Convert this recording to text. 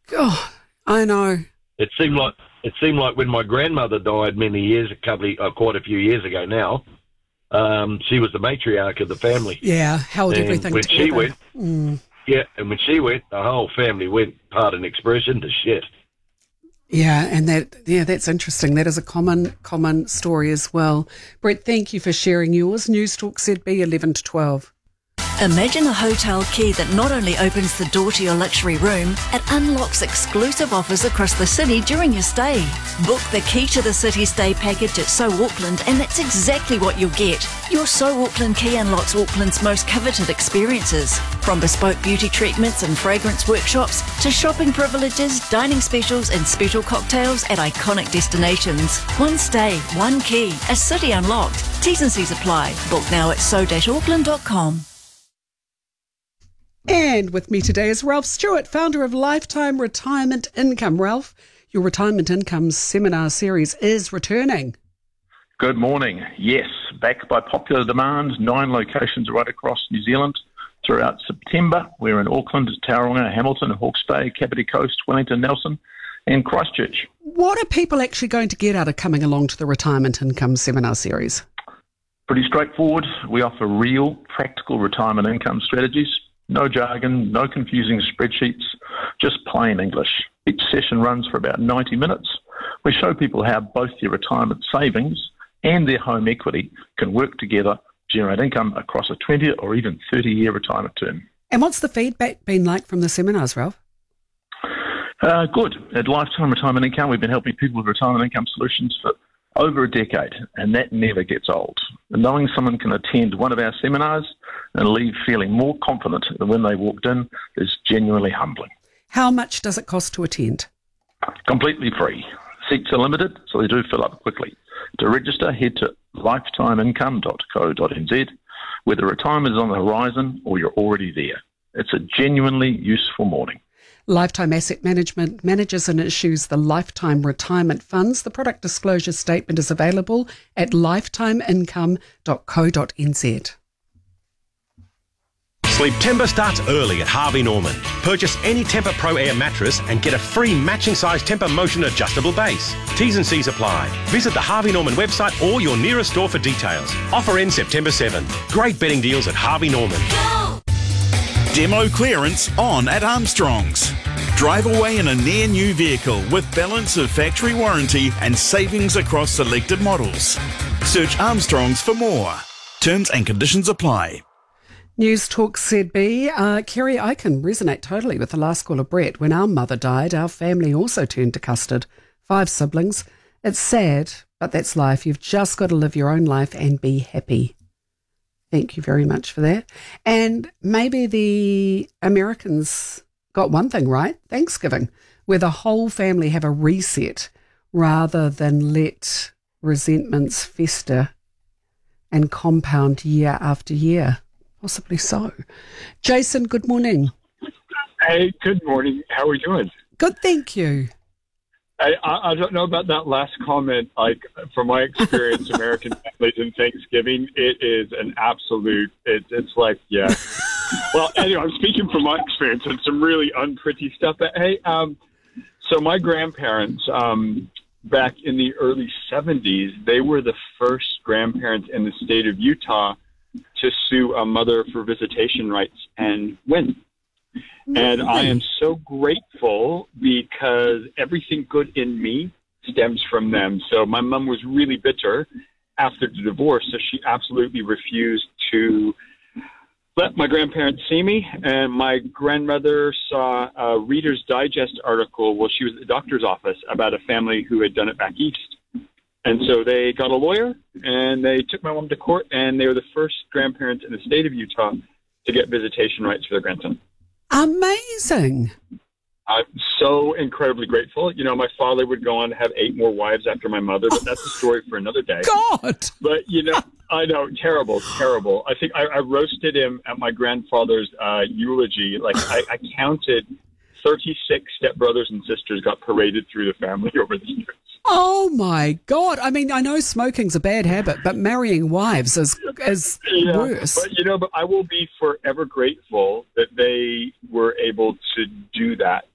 God, I know. It seemed like when my grandmother died quite a few years ago now. She was the matriarch of the family. Yeah, held and everything when together. She went, and when she went, the whole family went, pardon expression, to shit. Yeah, and that's interesting. That is a common story as well. Brett, thank you for sharing yours. News Talk ZB 11 to 12. Imagine a hotel key that not only opens the door to your luxury room, it unlocks exclusive offers across the city during your stay. Book the Key to the City Stay package at So Auckland and that's exactly what you'll get. Your So Auckland key unlocks Auckland's most coveted experiences. From bespoke beauty treatments and fragrance workshops to shopping privileges, dining specials and special cocktails at iconic destinations. One stay, one key, a city unlocked. T's and C's apply. Book now at so-auckland.com. And with me today is Ralph Stewart, founder of Lifetime Retirement Income. Ralph, your retirement income seminar series is returning. Good morning. Yes, back by popular demand, 9 locations right across New Zealand throughout September. We're in Auckland, Tauranga, Hamilton, Hawke's Bay, Kapiti Coast, Wellington, Nelson and Christchurch. What are people actually going to get out of coming along to the Retirement Income Seminar Series? Pretty straightforward. We offer real, practical retirement income strategies. No jargon, no confusing spreadsheets, just plain English. Each session runs for about 90 minutes. We show people how both their retirement savings and their home equity can work together to generate income across a 20 or even 30-year retirement term. And what's the feedback been like from the seminars, Ralph? Good. At Lifetime Retirement Income, we've been helping people with retirement income solutions for over a decade, and that never gets old. And knowing someone can attend one of our seminars and leave feeling more confident than when they walked in is genuinely humbling. How much does it cost to attend? Completely free. Seats are limited, so they do fill up quickly. To register, head to lifetimeincome.co.nz, whether retirement is on the horizon or you're already there. It's a genuinely useful morning. Lifetime Asset Management manages and issues the Lifetime Retirement Funds. The product disclosure statement is available at lifetimeincome.co.nz. Sleeptember starts early at Harvey Norman. Purchase any Tempur Pro Air mattress and get a free matching size Tempur Motion adjustable base. T's and C's apply. Visit the Harvey Norman website or your nearest store for details. Offer ends September 7. Great betting deals at Harvey Norman. Go! Demo clearance on at Armstrong's. Drive away in a near new vehicle with balance of factory warranty and savings across selected models. Search Armstrong's for more. Terms and conditions apply. News Talk ZB. Kerry, I can resonate totally with the last caller, Brett. When our mother died, our family also turned to custard. 5 siblings. It's sad, but that's life. You've just got to live your own life and be happy. Thank you very much for that. And maybe the Americans got one thing right, Thanksgiving, where the whole family have a reset rather than let resentments fester and compound year after year. Possibly so. Jason, good morning. Hey, good morning. How are we doing? Good, thank you. I don't know about that last comment. Like, from my experience, American families and Thanksgiving, it is an absolute, it's like, yeah. Well, anyway, I'm speaking from my experience and some really unpretty stuff. But hey, so my grandparents, back in the early 70s, they were the first grandparents in the state of Utah to sue a mother for visitation rights and win. And I am so grateful because everything good in me stems from them. So my mom was really bitter after the divorce, so she absolutely refused to let my grandparents see me. And my grandmother saw a Reader's Digest article while she was at the doctor's office about a family who had done it back east. And so they got a lawyer, and they took my mom to court, and they were the first grandparents in the state of Utah to get visitation rights for their grandson. Amazing. I'm so incredibly grateful. You know, my father would go on to have 8 more wives after my mother, but that's a story for another day. God! But, you know, I know, terrible. I think I roasted him at my grandfather's eulogy. Like, I counted 36 stepbrothers and sisters got paraded through the family over the years. Oh, my God. I mean, I know smoking's a bad habit, but marrying wives is worse. But I will be forever grateful that they were able to do that